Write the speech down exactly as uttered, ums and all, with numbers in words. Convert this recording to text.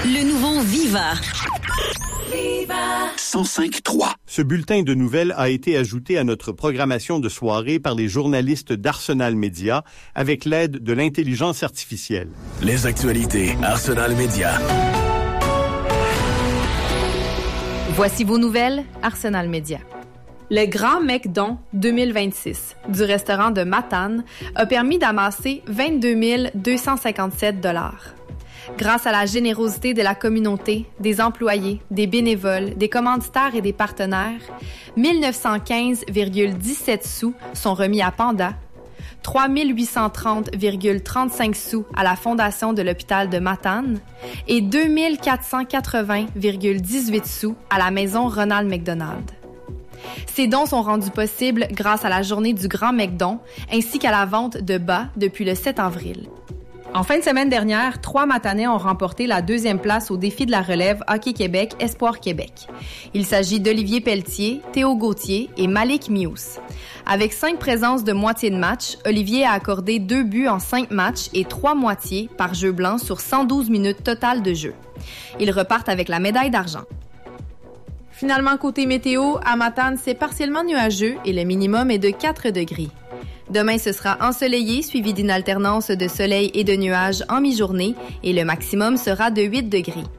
Le nouveau Viva. Viva cent cinq trois. Ce bulletin de nouvelles a été ajouté à notre programmation de soirée par les journalistes d'Arsenal Média avec l'aide de l'intelligence artificielle. Les actualités Arsenal Média. Voici vos nouvelles Arsenal Média. Le Grand McDon deux mille vingt-six du restaurant de Matane a permis d'amasser vingt-deux mille deux cent cinquante-sept dollars. Grâce à la générosité de la communauté, des employés, des bénévoles, des commanditaires et des partenaires, mille neuf cent quinze virgule dix-sept sous sont remis à Panda, trois mille huit cent trente virgule trente-cinq sous à la Fondation de l'hôpital de Matane et deux mille quatre cent quatre-vingts virgule dix-huit sous à la maison Ronald McDonald. Ces dons sont rendus possibles grâce à la journée du Grand McDon ainsi qu'à la vente de bas depuis le sept avril. En fin de semaine dernière, trois Matanais ont remporté la deuxième place au défi de la relève Hockey Québec Espoir Québec. Il s'agit d'Olivier Pelletier, Théo Gauthier et Malik Mious. Avec cinq présences de moitié de match, Olivier a accordé deux buts en cinq matchs et trois moitiés par jeu blanc sur cent douze minutes totales de jeu. Ils repartent avec la médaille d'argent. Finalement, côté météo, à Matane, c'est partiellement nuageux et le minimum est de quatre degrés. Demain, ce sera ensoleillé, suivi d'une alternance de soleil et de nuages en mi-journée et le maximum sera de huit degrés.